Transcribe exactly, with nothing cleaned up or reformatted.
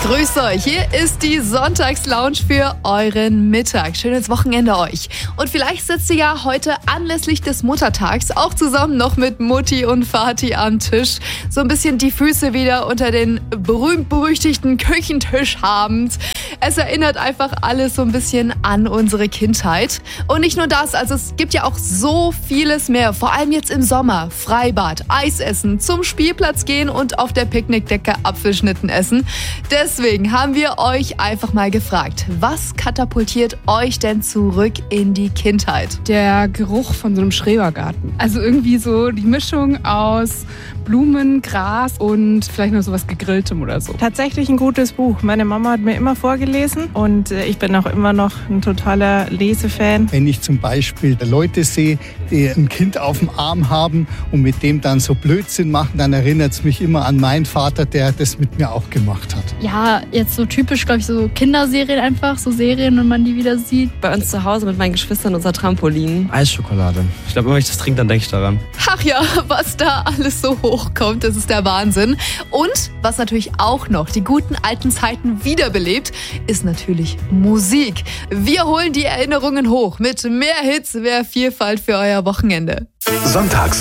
Grüß euch, hier ist die Sonntagslounge für euren Mittag. Schönes Wochenende euch. Und vielleicht sitzt ihr ja heute anlässlich des Muttertags auch zusammen noch mit Mutti und Vati am Tisch. So ein bisschen die Füße wieder unter den berühmt-berüchtigten Küchentisch habend. Es erinnert einfach alles so ein bisschen an unsere Kindheit. Und nicht nur das, also es gibt ja auch so vieles mehr. Vor allem jetzt im Sommer. Freibad, Eis essen, zum Spielplatz gehen und auf der Picknickdecke Apfelschnitten essen. Deswegen haben wir euch einfach mal gefragt, was katapultiert euch denn zurück in die Kindheit? Der Geruch von so einem Schrebergarten. Also irgendwie so die Mischung aus Blumen, Gras und vielleicht noch sowas Gegrilltem oder so. Tatsächlich ein gutes Buch. Meine Mama hat mir immer vorgelesen und ich bin auch immer noch ein totaler Lesefan. Wenn ich zum Beispiel Leute sehe, die ein Kind auf dem Arm haben und mit dem dann so Blödsinn machen, dann erinnert es mich immer an meinen Vater, der das mit mir auch gemacht hat. Ja, jetzt so typisch, glaube ich, so Kinderserien einfach, so Serien, wenn man die wieder sieht. Bei uns zu Hause mit meinen Geschwistern unser Trampolin. Eisschokolade. Ich glaube, wenn ich das trinke, dann denke ich daran. Ach ja, was da alles so hochkommt, das ist der Wahnsinn. Und was natürlich auch noch die guten alten Zeiten wiederbelebt, ist natürlich Musik. Wir holen die Erinnerungen hoch mit mehr Hits, mehr Vielfalt für euer Wochenende. Sonntags